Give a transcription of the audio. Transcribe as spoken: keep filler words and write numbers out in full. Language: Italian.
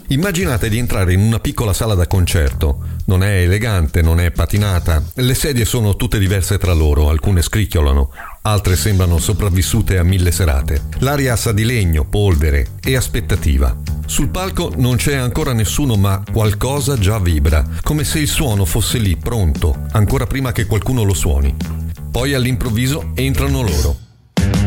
Immaginate di entrare in una piccola sala da concerto. Non è elegante, non è patinata. Le sedie sono tutte diverse tra loro, alcune scricchiolano, altre sembrano sopravvissute a mille serate. L'aria sa di legno, polvere e aspettativa. Sul palco non c'è ancora nessuno, ma qualcosa già vibra, come se il suono fosse lì, pronto, ancora prima che qualcuno lo suoni. Poi all'improvviso entrano loro.